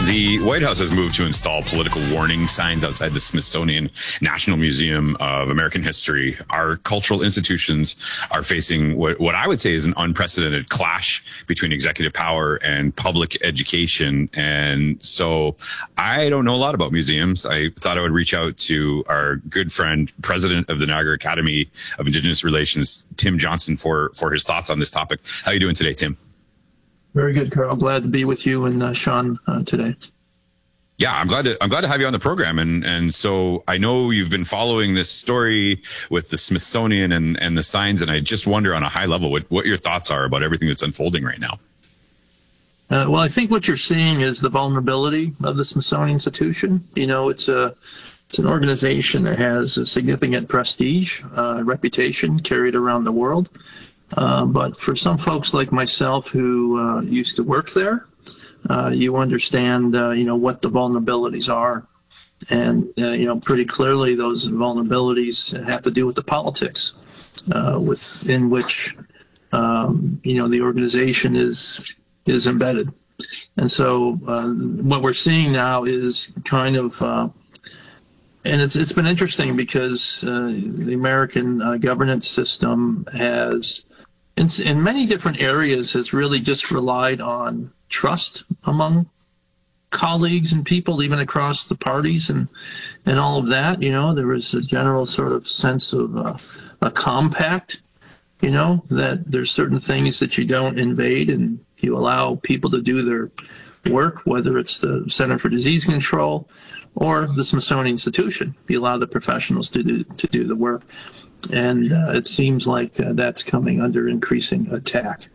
The White House has moved to install political warning signs outside the Smithsonian National Museum of American History. Our cultural institutions are facing what I would say is an unprecedented clash between executive power and public education. And so I don't know a lot about museums. I thought I would reach out to our good friend, president of the Niagara Academy of Indigenous Relations, Tim Johnson, for his thoughts on this topic. How are you doing today, Tim? Very good, Carl. Glad to be with you and Sean today. Yeah, I'm glad to have you on the program. And so I know you've been following this story with the Smithsonian and the signs, and I just wonder on a high level what your thoughts are about everything that's unfolding right now. Well, I think what you're seeing is the vulnerability of the Smithsonian Institution. You know, it's an organization that has a significant prestige, reputation carried around the world. But for some folks like myself who used to work there, you understand, what the vulnerabilities are. And, pretty clearly those vulnerabilities have to do with the politics within which, the organization is embedded. And so what we're seeing now is kind of, and it's been interesting because the American governance system has, in many different areas, has really just relied on trust among colleagues and people, even across the parties and all of that. There was a general sort of sense of a compact, that there's certain things that you don't invade and you allow people to do their work, whether it's the Center for Disease Control or the Smithsonian Institution. You allow the professionals to do the work. And it seems like that's coming under increasing attack.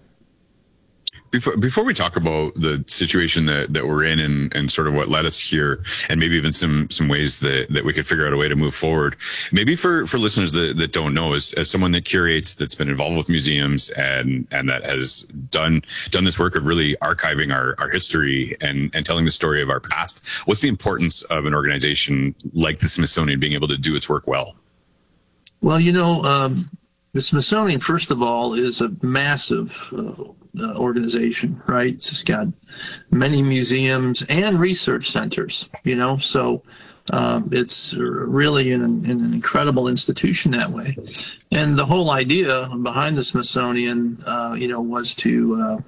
Before we talk about the situation that we're in and sort of what led us here, and maybe even some ways that we could figure out a way to move forward, maybe for listeners that don't know, as someone that curates, that's been involved with museums and that has done this work of really archiving our history and telling the story of our past, what's the importance of an organization like the Smithsonian being able to do its work well? Well, the Smithsonian, first of all, is a massive organization, right? It's got many museums and research centers, so it's really an incredible institution that way. And the whole idea behind the Smithsonian, was to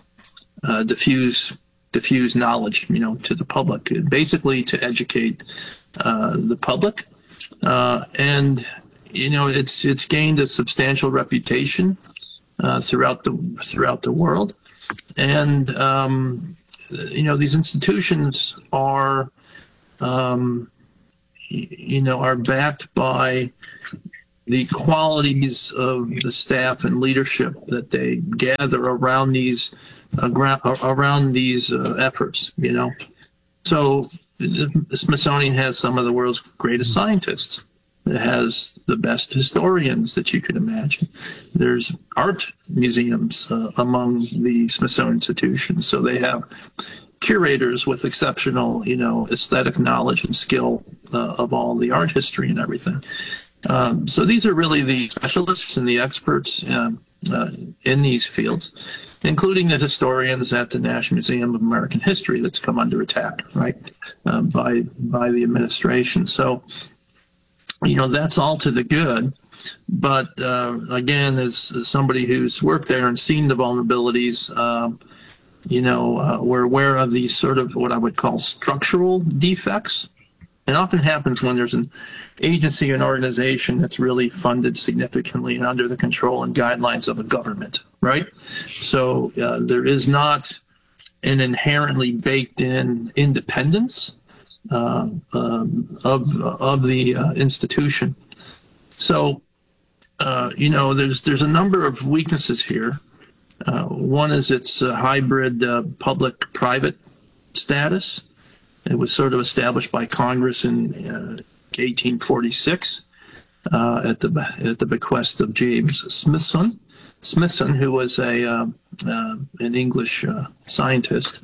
diffuse knowledge, to the public, basically to educate the public. And it's gained a substantial reputation throughout the world, and these institutions are are backed by the qualities of the staff and leadership that they gather around these efforts. So the Smithsonian has some of the world's greatest scientists. It has the best historians that you could imagine. There's art museums among the Smithsonian institutions. So they have curators with exceptional, aesthetic knowledge and skill of all the art history and everything. So these are really the specialists and the experts in these fields, including the historians at the National Museum of American History that's come under attack, right, by the administration. So that's all to the good. But again, as somebody who's worked there and seen the vulnerabilities, we're aware of these sort of what I would call structural defects. It often happens when there's an agency or an organization that's really funded significantly and under the control and guidelines of a government, right? So there is not an inherently baked in independence of the institution. So, there's a number of weaknesses here. One is its hybrid public-private status. It was sort of established by Congress in 1846 at the bequest of James Smithson, who was an English scientist.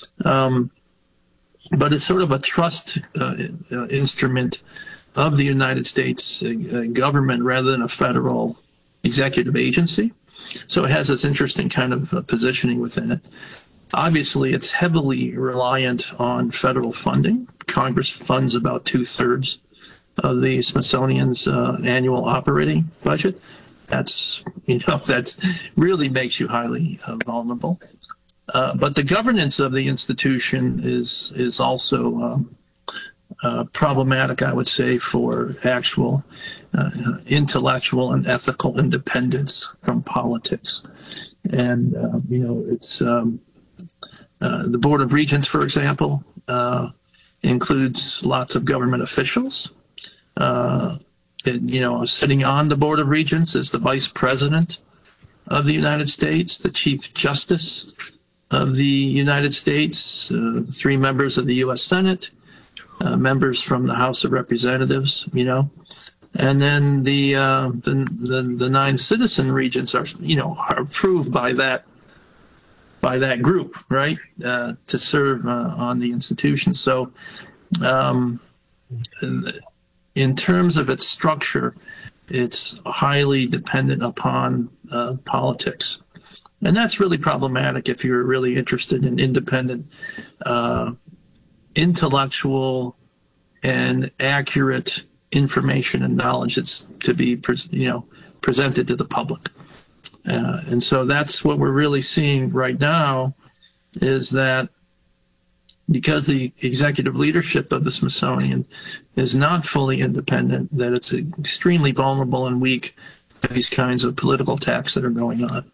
But it's sort of a trust instrument of the United States government rather than a federal executive agency. So it has this interesting kind of positioning within it. Obviously, it's heavily reliant on federal funding. Congress funds about 2/3 of the Smithsonian's annual operating budget. That's really makes you highly vulnerable. But the governance of the institution is also problematic, I would say, for actual intellectual and ethical independence from politics. And it's the Board of Regents, for example, includes lots of government officials. Sitting on the Board of Regents is the Vice President of the United States, the Chief Justice of the United States, 3 members of the U.S. Senate, members from the House of Representatives, and then the 9 citizen regents are approved by that group, right, to serve on the institution. So, in terms of its structure, it's highly dependent upon politics. And that's really problematic if you're really interested in independent, intellectual, and accurate information and knowledge that's to be presented to the public. And so that's what we're really seeing right now, is that because the executive leadership of the Smithsonian is not fully independent, that it's extremely vulnerable and weak to these kinds of political attacks that are going on.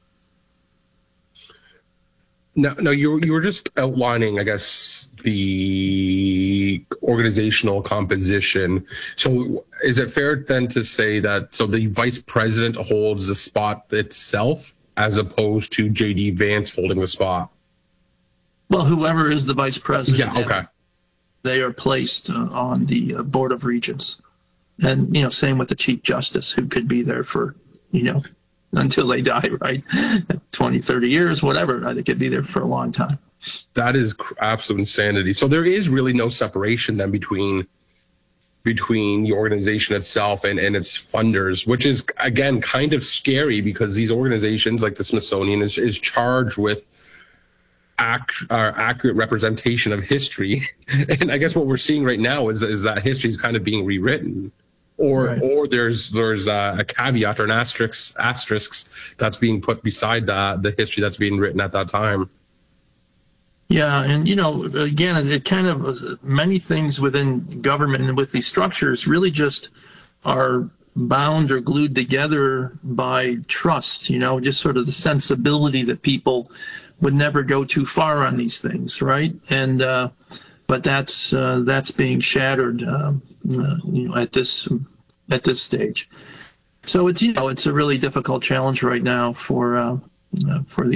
No, you were just outlining, I guess, the organizational composition. So is it fair then to say that the vice president holds the spot itself as opposed to J.D. Vance holding the spot? Well, whoever is the vice president, yeah, okay, they are placed on the Board of Regents. And, same with the Chief Justice, who could be there for, until they die, right? 20, 30 years, whatever. They could be there for a long time. That is absolute insanity. So there is really no separation then between the organization itself and its funders, which is, again, kind of scary, because these organizations like the Smithsonian is charged with accurate representation of history. And I guess what we're seeing right now is that history is kind of being rewritten. Or there's a caveat or an asterisk that's being put beside the history that's being written at that time. Yeah, and again, it kind of many things within government and with these structures really just are bound or glued together by trust. Just sort of the sensibility that people would never go too far on these things, right? And but that's being shattered, at this stage. So it's a really difficult challenge right now for the